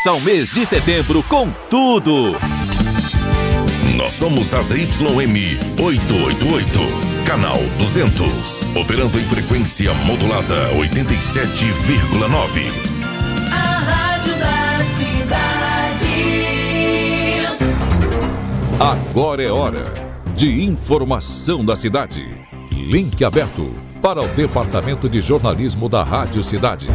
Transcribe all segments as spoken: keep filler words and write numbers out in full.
Começa o mês de setembro com tudo. Nós somos a Z Y M oitocentos e oitenta e oito, canal duzentos, operando em frequência modulada oitenta e sete vírgula nove. A rádio da cidade. Agora é hora de informação da cidade. Link aberto para o Departamento de Jornalismo da Rádio Cidade.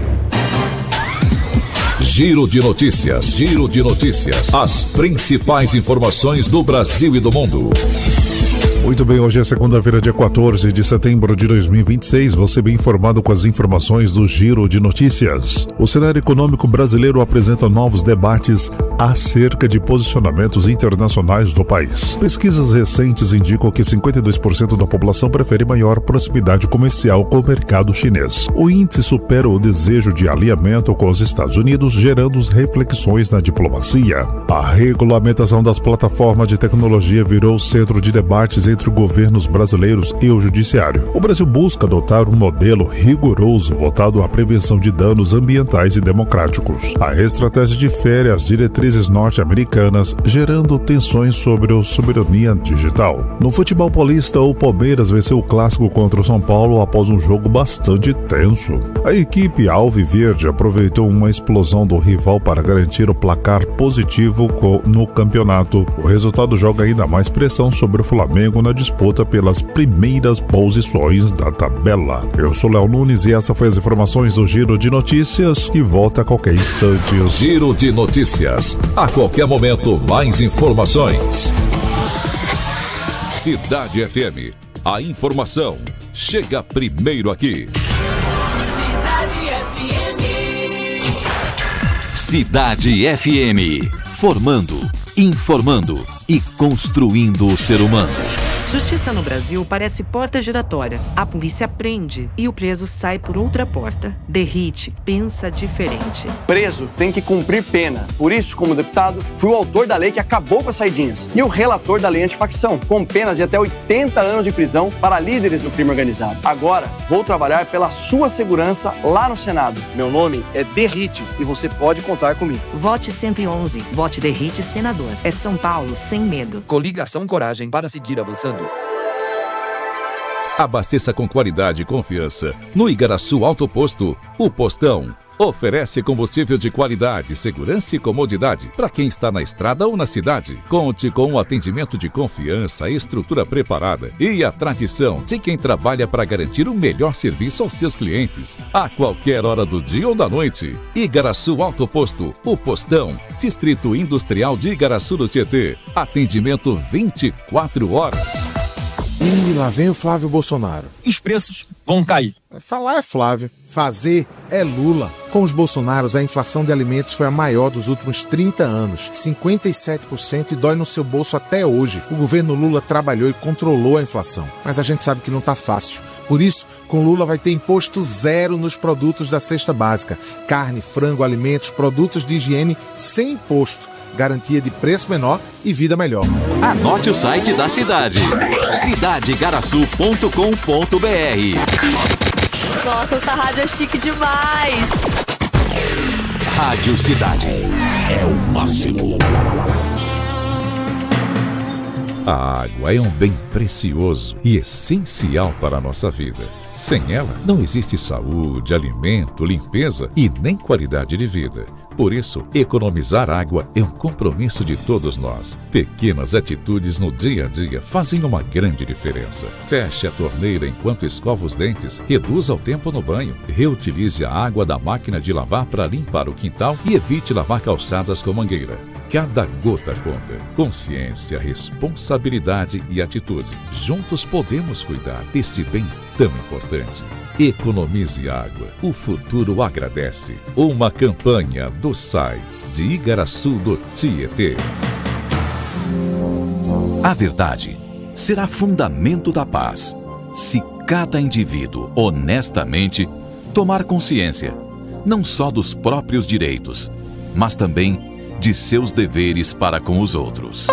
Giro de notícias, giro de notícias. As principais informações do Brasil e do mundo. Muito bem, hoje é segunda-feira, dia quatorze de setembro de dois mil e vinte e seis. Você bem informado com as informações do Giro de Notícias. O cenário econômico brasileiro apresenta novos debates acerca de posicionamentos internacionais do país. Pesquisas recentes indicam que cinquenta e dois por cento da população prefere maior proximidade comercial com o mercado chinês. O índice supera o desejo de alinhamento com os Estados Unidos, gerando reflexões na diplomacia. A regulamentação das plataformas de tecnologia virou centro de debates entre governos brasileiros e o judiciário. O Brasil busca adotar um modelo rigoroso voltado à prevenção de danos ambientais e democráticos. A estratégia difere as diretrizes norte-americanas, gerando tensões sobre a soberania digital. No futebol paulista, o Palmeiras venceu o clássico contra o São Paulo após um jogo bastante tenso. A equipe alviverde aproveitou uma explosão do rival para garantir o placar positivo no campeonato. O resultado joga ainda mais pressão sobre o Flamengo na disputa pelas primeiras posições da tabela. Eu sou Léo Nunes e essa foi as informações do Giro de Notícias, que volta a qualquer instante. Giro de Notícias. A qualquer momento, mais informações. Cidade F M. A informação chega primeiro aqui. Cidade F M. Cidade F M. Formando, informando e construindo o ser humano. Justiça no Brasil parece porta giratória. A polícia prende e o preso sai por outra porta. Derrite, pensa diferente. Preso tem que cumprir pena. Por isso, como deputado, fui o autor da lei que acabou com as saidinhas e o relator da lei antifacção, com penas de até oitenta anos de prisão para líderes do crime organizado. Agora, vou trabalhar pela sua segurança lá no Senado. Meu nome é Derrite e você pode contar comigo. Vote cento e onze. Vote Derrite Senador. É São Paulo sem medo. Coligação Coragem para seguir avançando. Abasteça com qualidade e confiança. No Igaraçu Autoposto, o Postão oferece combustível de qualidade, segurança e comodidade para quem está na estrada ou na cidade. Conte com um atendimento de confiança, estrutura preparada e a tradição de quem trabalha para garantir o melhor serviço aos seus clientes, a qualquer hora do dia ou da noite. Igaraçu Autoposto, o Postão, Distrito Industrial de Igaraçu do Tietê. Atendimento vinte e quatro horas. E lá vem o Flávio Bolsonaro. Os preços vão cair. Falar é Flávio, fazer é Lula. Com os Bolsonaros, a inflação de alimentos foi a maior dos últimos trinta anos, cinquenta e sete por cento, e dói no seu bolso até hoje. O governo Lula trabalhou e controlou a inflação, mas a gente sabe que não tá fácil. Por isso, com Lula vai ter imposto zero nos produtos da cesta básica. Carne, frango, alimentos, produtos de higiene sem imposto. Garantia de preço menor e vida melhor. Anote o site da cidade: cidade igaraçu ponto com ponto b r. Nossa, essa rádio é chique demais. Rádio Cidade é o máximo. A água é um bem precioso e essencial para a nossa vida. Sem ela, não existe saúde, alimento, limpeza e nem qualidade de vida. Por isso, economizar água é um compromisso de todos nós. Pequenas atitudes no dia a dia fazem uma grande diferença. Feche a torneira enquanto escova os dentes, reduza o tempo no banho, reutilize a água da máquina de lavar para limpar o quintal e evite lavar calçadas com mangueira. Cada gota conta. Consciência, responsabilidade e atitude. Juntos podemos cuidar desse bem tão importante. Economize água. O futuro agradece. Uma campanha do S A I de Igaraçu do Tietê. A verdade será fundamento da paz se cada indivíduo honestamente tomar consciência não só dos próprios direitos, mas também de seus deveres para com os outros.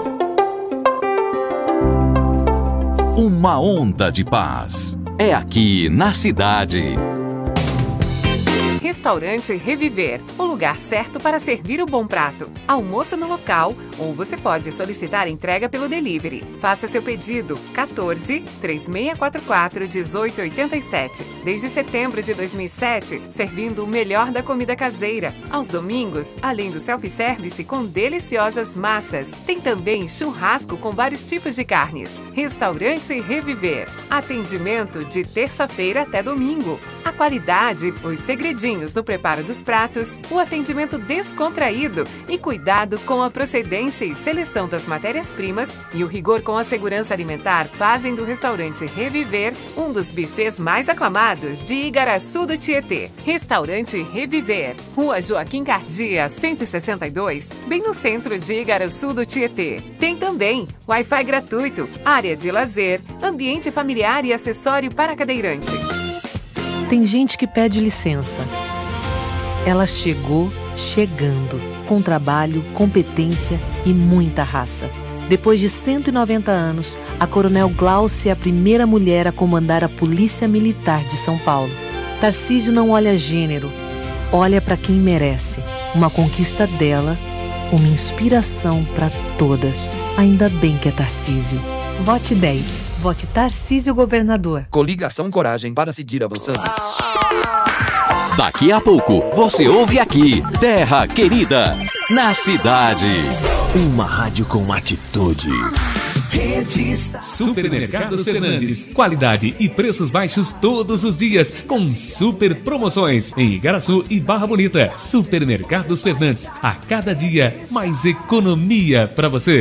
Uma onda de paz é aqui na cidade. Restaurante Reviver, o lugar certo para servir o bom prato. Almoço no local, ou você pode solicitar entrega pelo delivery. Faça seu pedido quatorze, três seis quatro quatro, dezoito oitenta e sete. Desde setembro de dois mil e sete, servindo o melhor da comida caseira. Aos domingos, além do self-service com deliciosas massas, tem também churrasco com vários tipos de carnes. Restaurante Reviver. Atendimento de terça-feira até domingo. A qualidade, os segredinhos no preparo dos pratos, o atendimento descontraído e cuidado com a procedência e seleção das matérias-primas e o rigor com a segurança alimentar fazem do restaurante Reviver um dos bufês mais aclamados de Igaraçu do Tietê. Restaurante Reviver, Rua Joaquim Cardia, cento e sessenta e dois, bem no centro de Igaraçu do Tietê. Tem também Wi-Fi gratuito, área de lazer, ambiente familiar e acessório para cadeirante. Tem gente que pede licença. Ela chegou chegando, com trabalho, competência e muita raça. Depois de cento e noventa anos, a Coronel Glaucia é a primeira mulher a comandar a Polícia Militar de São Paulo. Tarcísio não olha gênero, olha para quem merece. Uma conquista dela, uma inspiração para todas. Ainda bem que é Tarcísio. Vote dez. Vote Tarcísio Governador. Coligação Coragem para seguir avançando. Daqui a pouco, você ouve aqui, Terra Querida, na cidade. Uma rádio com atitude. Supermercados Fernandes. Qualidade e preços baixos todos os dias, com super promoções em Igaraçu e Barra Bonita. Supermercados Fernandes. A cada dia, mais economia para você.